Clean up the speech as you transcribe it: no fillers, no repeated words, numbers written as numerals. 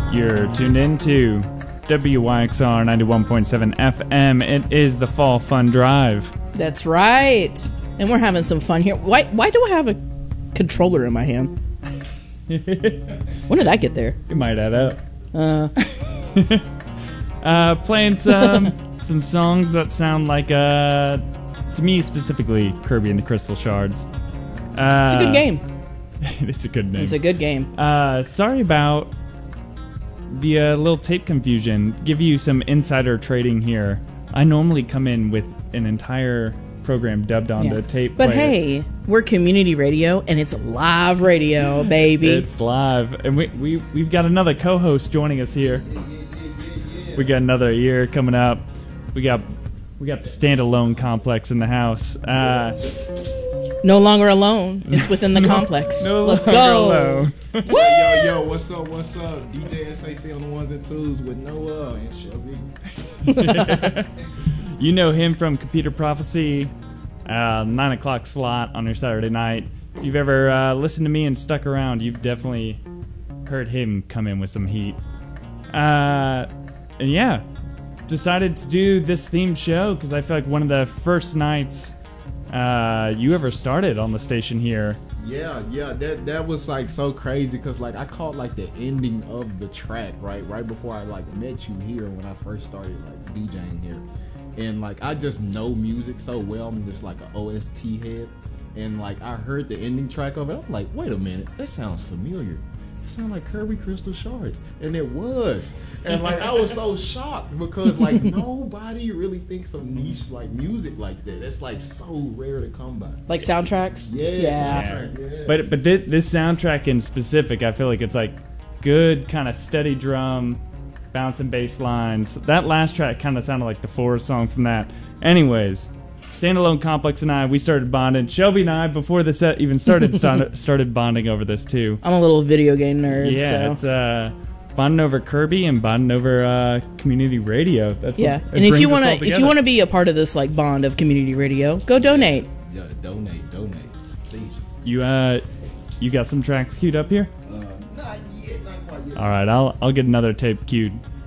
You're tuned in to WYXR 91.7 FM. It is the Fall Fun Drive. That's right. And we're having some fun here. Why do I have a controller in my hand? When did I get there? You might add up. Playing some songs that sound like, to me specifically, Kirby and the Crystal Shards. It's a good game. It's a good name. It's a good game. Sorry about the little tape confusion. Give you some insider trading here. I normally come in with an entire program dubbed onto tape but player. Hey, we're community radio, and it's live radio, baby. It's live. And we've got another co-host joining us here. We got another year coming up. We got the Standalone Complex in the house. No longer alone. It's within the complex. Let's go. Alone. Yo, what's up? DJ SAC on the ones and twos with Noah and Shelby. You know him from Computer Prophecy, 9 o'clock slot on your Saturday night. If you've ever listened to me and stuck around, you've definitely heard him come in with some heat. And yeah, decided to do this themed show because I feel like one of the first nights you ever started on the station here. Yeah, that was like so crazy because like I caught like the ending of the track right before I like met you here when I first started like DJing here, and like I just know music so well. I'm just like an OST head, and like I heard the ending track of it. I'm like, wait a minute, that sounds familiar. It sounded like Kirby Crystal Shards, and it was. And like I was so shocked because like nobody really thinks of niche like music like that. It's like so rare to come by. Like soundtracks? Yeah. But this soundtrack in specific, I feel like it's like good kind of steady drum, bouncing bass lines. That last track kind of sounded like the Forest song from that. Anyways, Standalone Complex and I, we started bonding. Shelby and I, before the set even started, started bonding over this too. I'm a little video game nerd. Yeah, so. It's bonding over Kirby and bonding over community radio. That's yeah, what and if you want to be a part of this like bond of community radio, go donate. Yeah, donate, please. You got some tracks queued up here? Not yet, not quite yet. All right, I'll get another tape queued.